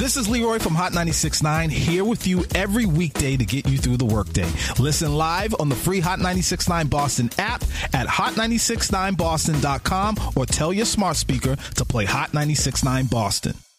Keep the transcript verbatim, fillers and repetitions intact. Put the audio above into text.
This is Leroy from Hot ninety-six point nine, here with you every weekday to get you through the workday. Listen live on the free Hot ninety-six point nine Boston app at hot nine six nine boston dot com or tell your smart speaker to play Hot ninety-six point nine Boston.